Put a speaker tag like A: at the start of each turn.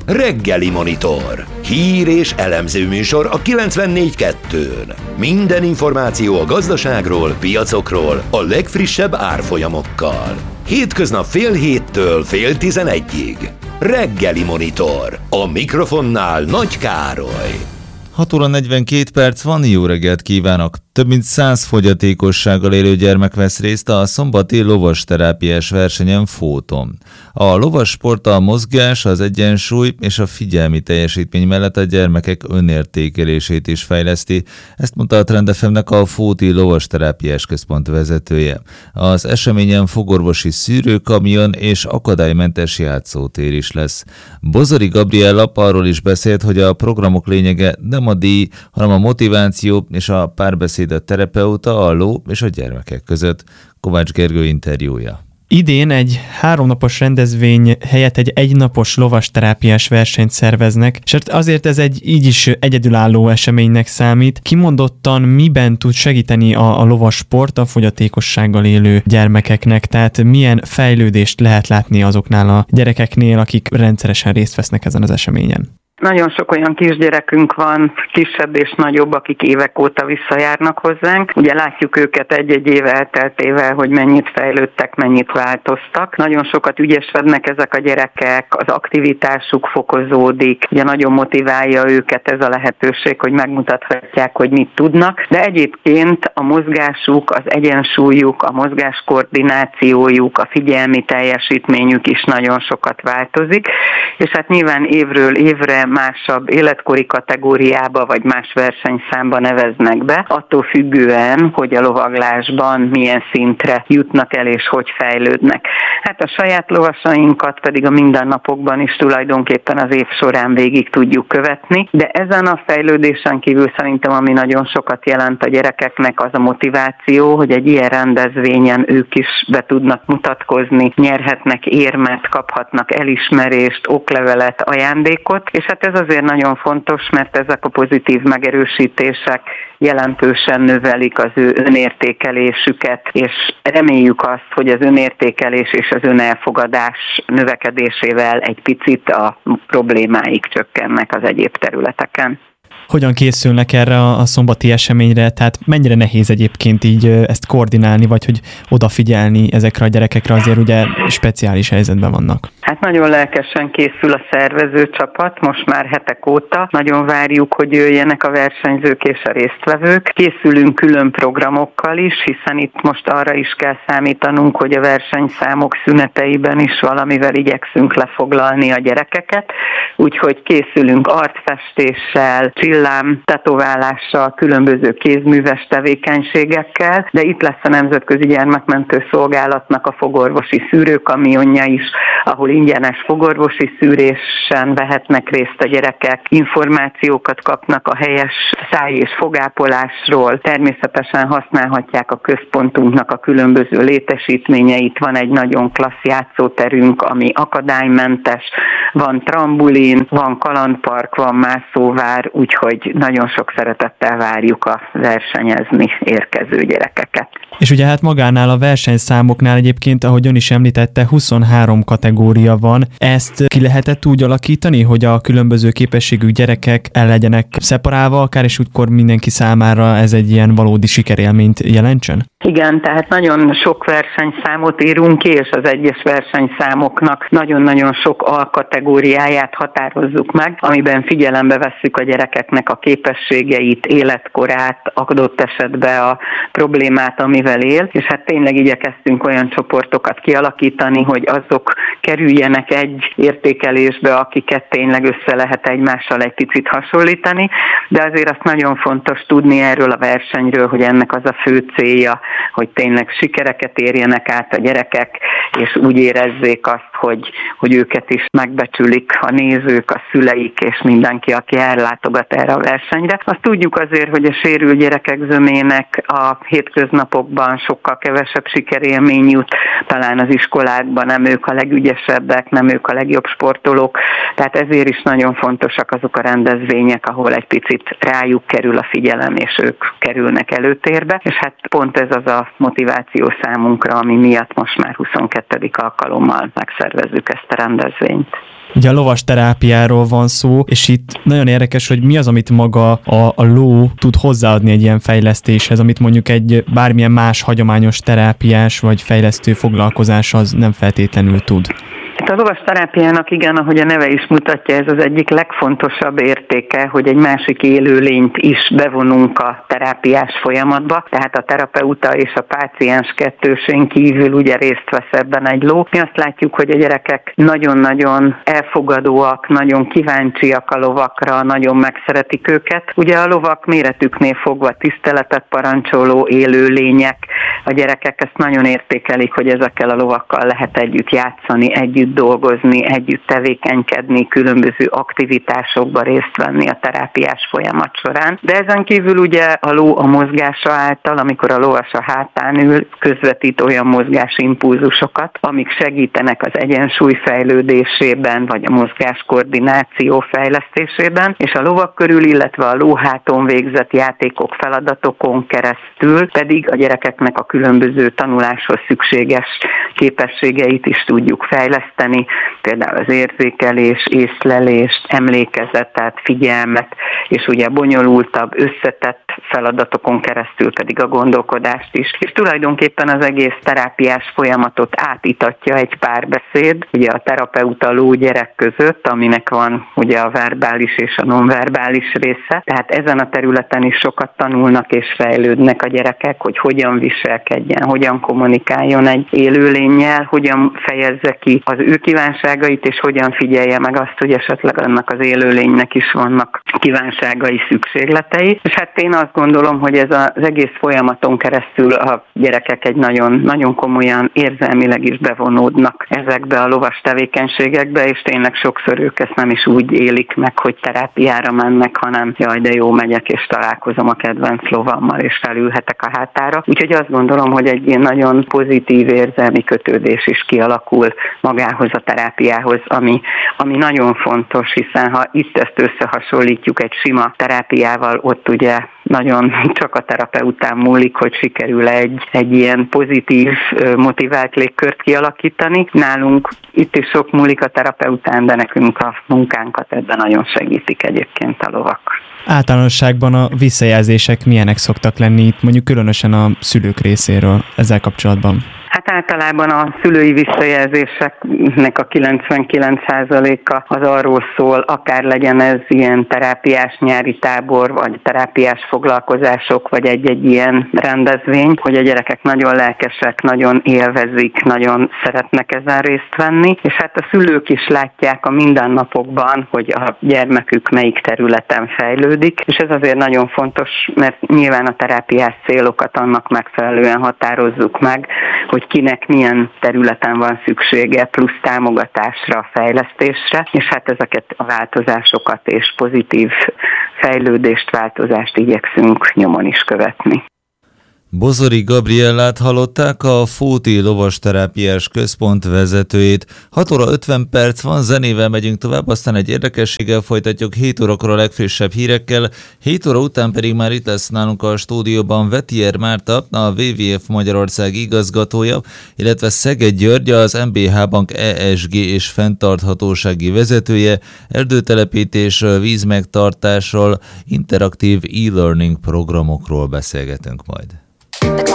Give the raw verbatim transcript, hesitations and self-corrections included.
A: Reggeli Monitor. Hír és elemző műsor a kilencvennégy kettőn. Minden információ a gazdaságról, piacokról, a legfrissebb árfolyamokkal. Hétköznap fél héttől fél tizenegyig. Reggeli Monitor. A mikrofonnál Nagy Károly.
B: hat óra negyvenkét perc van, jó reggelt kívánok! Több mint száz fogyatékossággal élő gyermek vesz részt a szombati lovasterápiás versenyen Fóton. A lovassport a mozgás, az egyensúly és a figyelmi teljesítmény mellett a gyermekek önértékelését is fejleszti, ezt mondta a Trend ef em-nek a Fóti Lovasterápiás Központ vezetője. Az eseményen fogorvosi szűrőkamion és akadálymentes játszótér is lesz. Bozori Gabriella arról is beszélt, hogy a programok lényege nem a díj, hanem a motiváció és a párbeszéd a terapeuta, a ló és a gyermekek között. Kovács Gergő interjúja.
C: Idén egy háromnapos rendezvény helyett egy egynapos lovasterápiás versenyt szerveznek, és azért ez egy így is egyedülálló eseménynek számít. Kimondottan miben tud segíteni a, a lovassport a fogyatékossággal élő gyermekeknek, tehát milyen fejlődést lehet látni azoknál a gyerekeknél, akik rendszeresen részt vesznek ezen az eseményen?
D: Nagyon sok olyan kisgyerekünk van, kisebb és nagyobb, akik évek óta visszajárnak hozzánk. Ugye látjuk őket egy-egy év elteltével, hogy mennyit fejlődtek, mennyit változtak. Nagyon sokat ügyeskednek ezek a gyerekek, az aktivitásuk fokozódik, ugye nagyon motiválja őket ez a lehetőség, hogy megmutathatják, hogy mit tudnak. De egyébként a mozgásuk, az egyensúlyuk, a mozgáskoordinációjuk, a figyelmi teljesítményük is nagyon sokat változik, és hát nyilván évről évre másabb életkori kategóriába vagy más versenyszámba neveznek be, attól függően, hogy a lovaglásban milyen szintre jutnak el és hogy fejlődnek. Hát a saját lovasainkat pedig a mindennapokban is tulajdonképpen az év során végig tudjuk követni, de ezen a fejlődésen kívül szerintem, ami nagyon sokat jelent a gyerekeknek, az a motiváció, hogy egy ilyen rendezvényen ők is be tudnak mutatkozni, nyerhetnek érmet, kaphatnak elismerést, oklevelet, ajándékot, és hát ez azért nagyon fontos, mert ezek a pozitív megerősítések jelentősen növelik az ő önértékelésüket, és reméljük azt, hogy az önértékelés és az önelfogadás növekedésével egy picit a problémáik csökkennek az egyéb területeken.
C: Hogyan készülnek erre a szombati eseményre? Tehát mennyire nehéz egyébként így ezt koordinálni, vagy hogy odafigyelni ezekre a gyerekekre, azért ugye speciális helyzetben vannak?
D: Hát nagyon lelkesen készül a szervezőcsapat, most már hetek óta. Nagyon várjuk, hogy jöjjenek a versenyzők és a résztvevők. Készülünk külön programokkal is, hiszen itt most arra is kell számítanunk, hogy a versenyszámok szüneteiben is valamivel igyekszünk lefoglalni a gyerekeket. Úgyhogy készülünk arcfestéssel, csillám tetoválással, különböző kézműves tevékenységekkel, de itt lesz a Nemzetközi Gyermekmentő Szolgálatnak a fogorvosi szűrőkamionja is, ahol ingyenes fogorvosi szűrésen vehetnek részt a gyerekek, információkat kapnak a helyes száj- és fogápolásról, természetesen használhatják a központunknak a különböző létesítményeit, van egy nagyon klassz játszóterünk, ami akadálymentes, van trambulin, van kalandpark, van mászóvár, úgyhogy nagyon sok szeretettel várjuk a versenyezni érkező gyerekeket.
C: És ugye hát magánál a versenyszámoknál egyébként, ahogy ön is említette, huszonhárom kategória van. Ezt ki lehetett úgy alakítani, hogy a különböző képességű gyerekek el legyenek szeparálva akár, és úgykor mindenki számára ez egy ilyen valódi sikerélményt jelentsen?
D: Igen, tehát nagyon sok versenyszámot írunk ki, és az egyes versenyszámoknak nagyon-nagyon sok alkategóriáját határozzuk meg, amiben figyelembe vesszük a gyerekeknek a képességeit, életkorát, adott esetben a problémát, amivel él, és hát tényleg igyekeztünk olyan csoportokat kialakítani, hogy azok kerüljenek egy értékelésbe, akiket tényleg össze lehet egymással egy picit hasonlítani, de azért azt nagyon fontos tudni erről a versenyről, hogy ennek az a fő célja, hogy tényleg sikereket érjenek át a gyerekek, és úgy érezzék azt, hogy, hogy őket is megbecsülik a nézők, a szüleik, és mindenki, aki ellátogat erre a versenyre. Azt tudjuk azért, hogy a sérült gyerekek zömének a hétköznapokban sokkal kevesebb sikerélmény jut, talán az iskolákban nem ők a legügyesebbek, nem ők a legjobb sportolók, tehát ezért is nagyon fontosak azok a rendezvények, ahol egy picit rájuk kerül a figyelem, és ők kerülnek előtérbe, és hát pont ez az a motiváció számunkra, ami miatt most már huszonkettedik alkalommal megszervezzük ezt a rendezvényt.
C: Ugye a lovas terápiáról van szó, és itt nagyon érdekes, hogy mi az, amit maga a, a ló tud hozzáadni egy ilyen fejlesztéshez, amit mondjuk egy bármilyen más hagyományos terápiás vagy fejlesztő foglalkozás az nem feltétlenül tud.
D: A lovas terápiának igen, ahogy a neve is mutatja, ez az egyik legfontosabb értéke, hogy egy másik élőlényt is bevonunk a terápiás folyamatba, tehát a terapeuta és a páciens kettősén kívül ugye részt vesz ebben egy ló. Mi azt látjuk, hogy a gyerekek nagyon-nagyon elfogadóak, nagyon kíváncsiak a lovakra, nagyon megszeretik őket. Ugye a lovak méretüknél fogva tiszteletet parancsoló élőlények, a gyerekek ezt nagyon értékelik, hogy ezekkel a lovakkal lehet együtt játszani, együtt dolgozni, együtt tevékenykedni, különböző aktivitásokba részt venni a terápiás folyamat során. De ezen kívül ugye a ló a mozgása által, amikor a lovas a hátán ül, közvetít olyan mozgásimpulzusokat, amik segítenek az egyensúly fejlődésében, vagy a mozgáskoordináció fejlesztésében, és a lovak körül, illetve a lóháton végzett játékok, feladatokon keresztül pedig a gyerekeknek a különböző tanuláshoz szükséges képességeit is tudjuk fejleszteni, például az érzékelés, észlelést, emlékezetet, figyelmet, és ugye bonyolultabb, összetett feladatokon keresztül pedig a gondolkodást is. És tulajdonképpen az egész terápiás folyamatot átítatja egy párbeszéd, ugye a terapeuta ló gyerek között, aminek van ugye a verbális és a nonverbális része. Tehát ezen a területen is sokat tanulnak és fejlődnek a gyerekek, hogy hogyan viselkedjen, hogyan kommunikáljon egy élőlénnyel, hogyan fejezze ki az ő kívánságait, és hogyan figyelje meg azt, hogy esetleg annak az élőlénynek is vannak kívánságai, szükségletei. És hát én azt gondolom, hogy ez az egész folyamaton keresztül a gyerekek egy nagyon, nagyon komolyan érzelmileg is bevonódnak ezekbe a lovas tevékenységekbe, és tényleg sokszor ők ezt nem is úgy élik meg, hogy terápiára mennek, hanem jaj, de jó, megyek és találkozom a kedvenc lovammal, és felülhetek a hátára. Úgyhogy azt gondolom, hogy egy ilyen nagyon pozitív érzelmi kötődés is kialakul magához a terápiához, ami, ami nagyon fontos, hiszen ha itt ezt összehasonlítjuk egy sima terápiával, ott ugye nagyon csak a terapeután múlik, hogy sikerül egy, egy ilyen pozitív, motivált légkört kialakítani. Nálunk itt is sok múlik a terapeután, de nekünk a munkánkat ebben nagyon segítik egyébként a lovak.
C: Általánosságban a visszajelzések milyenek szoktak lenni itt, mondjuk különösen a szülők részéről ezzel kapcsolatban?
D: Hát általában a szülői visszajelzéseknek a kilencvenkilenc százaléka az arról szól, akár legyen ez ilyen terápiás nyári tábor, vagy terápiás foglalkozások, vagy egy-egy ilyen rendezvény, hogy a gyerekek nagyon lelkesek, nagyon élvezik, nagyon szeretnek ezen részt venni, és hát a szülők is látják a mindennapokban, hogy a gyermekük melyik területen fejlődik, és ez azért nagyon fontos, mert nyilván a terápiás célokat annak megfelelően határozzuk meg, hogy kinek milyen területen van szüksége plusz támogatásra, fejlesztésre, és hát ezeket a változásokat és pozitív fejlődést, változást igyekszünk nyomon is követni.
B: Bozori Gabriellát hallották, a Fóti Lovasterápiás Központ vezetőjét. hat óra ötven perc van, zenével megyünk tovább, aztán egy érdekességgel folytatjuk hét órakor a legfrissebb hírekkel, hét óra után pedig már itt lesz nálunk a stúdióban Vetier Márta, a dupla vé vé ef Magyarország igazgatója, illetve Szeged György, az em bé há Bank e es gé és fenntarthatósági vezetője, erdőtelepítés, vízmegtartásról, interaktív e-learning programokról beszélgetünk majd.